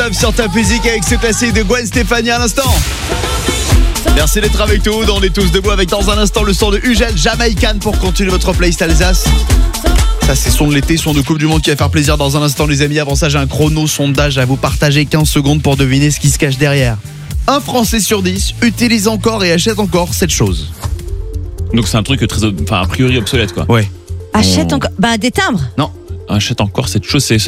Love sur Top Music avec ce classique de Gwen Stefani à l'instant. Merci d'être avec nous. On est tous debout avec dans un instant le son de Ugel Jamaïcaine pour continuer votre playlist Alsace. Ça c'est son de l'été, son de Coupe du Monde qui va faire plaisir dans un instant les amis. Avant ça j'ai un chrono sondage à vous partager, 15 secondes pour deviner ce qui se cache derrière. Un Français sur 10 utilise encore et achète encore cette chose. Donc c'est un truc très, a priori obsolète quoi. Ouais. Achète encore. Des timbres. Non. Achète encore cette chose, c'est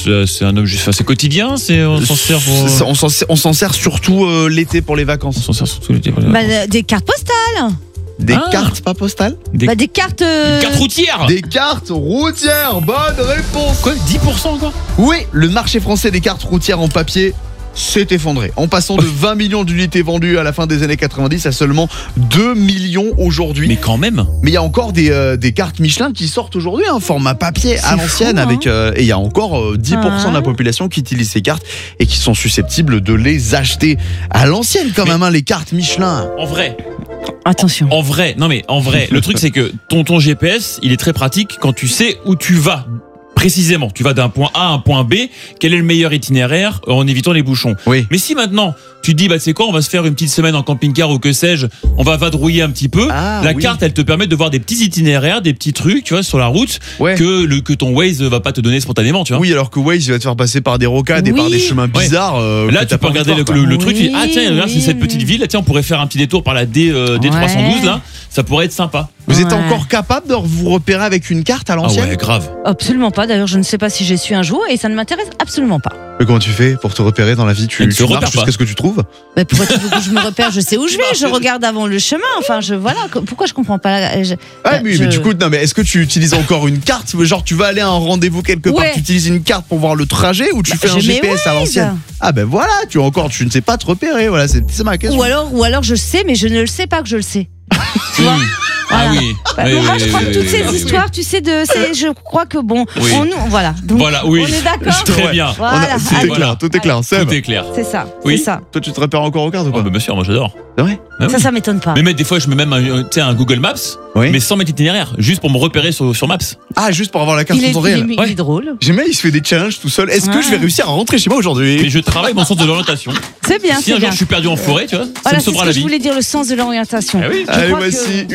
un objet, c'est quotidien, on s'en sert pour... On s'en sert surtout l'été pour les vacances. On s'en sert surtout l'été pour les vacances. Des cartes postales. Des cartes pas postales. Des cartes. Cartes routières. Des cartes routières. Bonne réponse. Quoi, 10% encore? Oui, le marché français des cartes routières en papier s'est effondré. En passant de 20 millions d'unités vendues à la fin des années 90 à seulement 2 millions aujourd'hui. Mais quand même. Mais il y a encore des cartes Michelin qui sortent aujourd'hui, format papier à l'ancienne, avec et il y a encore 10% de la population qui utilise ces cartes et qui sont susceptibles de les acheter à l'ancienne quand même, les cartes Michelin. En vrai. Attention. En vrai, le truc c'est que ton GPS, il est très pratique quand tu sais où tu vas. Précisément, tu vas d'un point A à un point B, quel est le meilleur itinéraire en évitant les bouchons. Oui. Mais si maintenant, tu te dis, tu sais quoi, on va se faire une petite semaine en camping-car ou que sais-je, on va vadrouiller un petit peu, carte, elle te permet de voir des petits itinéraires, des petits trucs, tu vois, sur la route, que ton Waze va pas te donner spontanément, tu vois. Oui, alors que Waze, il va te faire passer par des rocades et par des chemins bizarres. Là, tu peux regarder le truc, tu dis, tiens, là, c'est cette petite ville, tiens, on pourrait faire un petit détour par la D312, là, ça pourrait être sympa. Vous êtes encore capable de vous repérer avec une carte à l'ancienne? Ah ouais, grave. Absolument pas. D'ailleurs, je ne sais pas si j'y suis un jour et ça ne m'intéresse absolument pas. Mais comment tu fais pour te repérer dans la vie? Tu marches jusqu'à ce que tu trouves? Pourquoi tu veux que je me repère? Je sais où je vais. Je regarde avant le chemin. Enfin, voilà. Pourquoi je comprends pas? Mais du coup, mais est-ce que tu utilises encore une carte? Genre, tu vas aller à un rendez-vous quelque part, tu utilises une carte pour voir le trajet ou tu fais un GPS à l'ancienne? Ah ben voilà, tu ne sais pas te repérer. Voilà, c'est ma question. Ou alors je sais, mais je ne le sais pas que je le sais. Tu vois? Voilà. Ah oui. Je crois que toutes ces histoires, tu sais, je crois que voilà. Donc, on est d'accord. Très bien. Voilà. Tout est clair. Tout est clair. C'est ça. Oui. C'est ça. Toi, tu te repères encore aux cartes ou pas? Bien sûr, moi j'adore. C'est vrai? Ça m'étonne pas. Mais des fois, je mets même un Google Maps, mais sans mettre itinéraire, juste pour me repérer sur Maps. Ah, juste pour avoir la carte en temps réel. Il est drôle. J'aime bien, il se fait des challenges tout seul. Est-ce que je vais réussir à rentrer chez moi aujourd'hui? Mais je travaille mon sens de l'orientation. C'est bien. Si un jour je suis perdu en forêt, tu vois, ça me sauvera la vie. Je voulais dire le sens de l'orientation. Ah oui. Allez, voici